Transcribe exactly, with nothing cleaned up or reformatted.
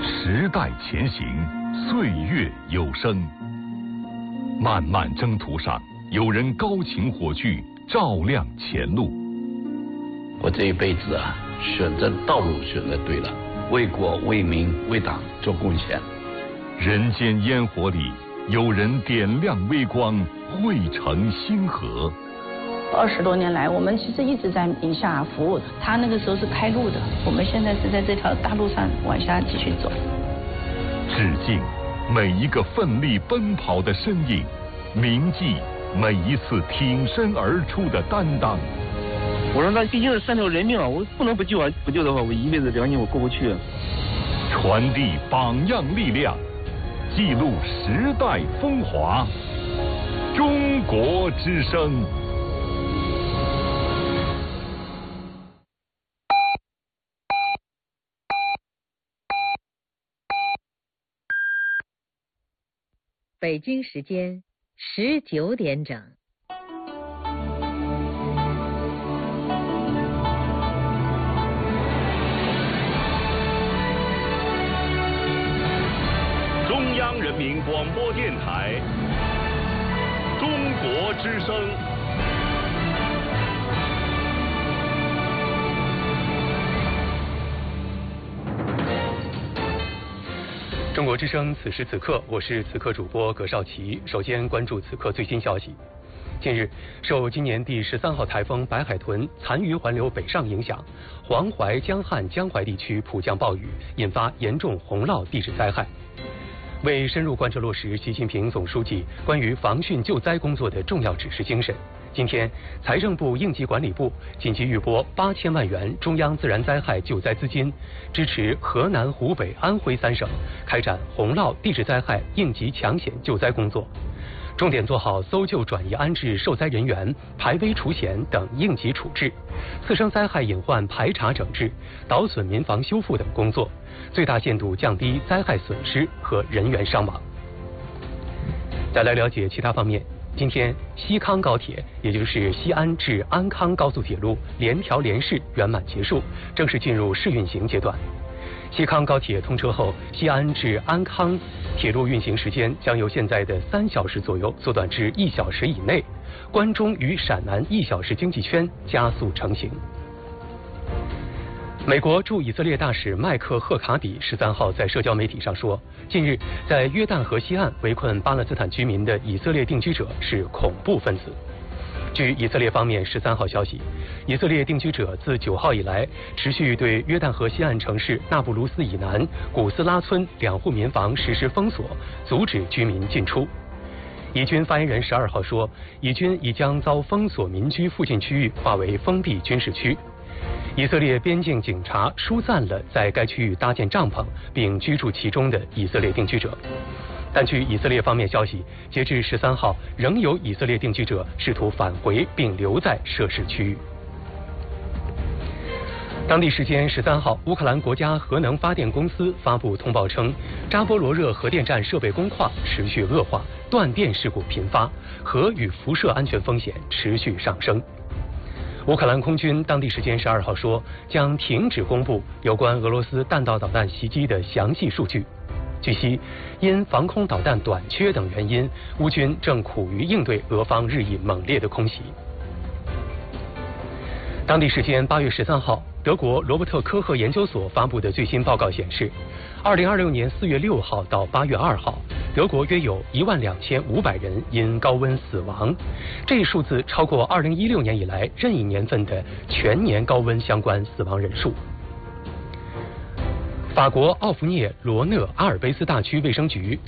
时代前行，岁月有声。漫漫征途上，有人高擎火炬，照亮前路。 我这一辈子啊，选择道路选择对了，为国为民为党做贡献。 人间烟火里，有人点亮微光，汇成星河。 二十多年来，我们其实一直在宁夏服务。他那个时候是开路的，我们现在是在这条大路上往下继续走。 致敬每一个奋力奔跑的身影，铭记每一次挺身而出的担当。 我说那毕竟是三条人命啊，我不能不救啊！不救的话，我一辈子良心我过不去。 传递榜样力量，记录时代风华。中国之声。 北京时间十九点整。 中央人民广播电台，中国之声。 中国之声，此时此刻，我是此刻主播葛少奇。首先关注此刻最新消息。近日，受今年第十三号台风白海豚残余环流北上影响，黄淮、江汉、江淮地区普降暴雨，引发严重洪涝地质灾害。为深入贯彻落实习近平总书记关于防汛救灾工作的重要指示精神，今天，财政部应急管理部紧急预拨八千万元中央自然灾害救灾资金，支持河南、湖北、安徽三省开展洪涝地质灾害应急抢险救灾工作，重点做好搜救、转移、安置受灾人员、排危除险等应急处置，次生灾害隐患排查整治、导损民房修复等工作，最大限度降低灾害损失和人员伤亡。再来了解其他方面。今天，西康高铁，也就是西安至安康高速铁路联调联试圆满结束，正式进入试运行阶段。西康高铁通车后，西安至安康铁路运行时间将由现在的三小时左右缩短至一小时以内，关中与陕南一小时经济圈加速成型。美国驻以色列大使麦克赫卡比十三号在社交媒体上说，近日在约旦河西岸围困巴勒斯坦居民的以色列定居者是恐怖分子。据以色列方面十三号消息，以色列定居者自九号以来持续对约旦河西岸城市纳布鲁斯以南古斯拉村两户民房实施封锁，阻止居民进出。以军发言人十二号说，以军已将遭封锁民居附近区域划为封闭军事区。以色列边境警察疏散了在该区域搭建帐篷并居住其中的以色列定居者，但据以色列方面消息，截至十三号，仍有以色列定居者试图返回并留在涉事区域。当地时间十三号，乌克兰国家核能发电公司发布通报称，扎波罗热核电站设备工况持续恶化，断电事故频发，核与辐射安全风险持续上升。乌克兰空军当地时间十二号说，将停止公布有关俄罗斯弹道导弹袭击的详细数据。据悉，因防空导弹短缺等原因，乌军正苦于应对俄方日益猛烈的空袭。当地时间八月十三号，德国罗伯特科赫研究所发布的最新报告显示，二零二六年四月六号到八月二号，德国约有一万两千五百人因高温死亡，这一数字超过二零一六年以来任意年份的全年高温相关死亡人数。法国奥弗涅罗讷阿尔卑斯大区卫生局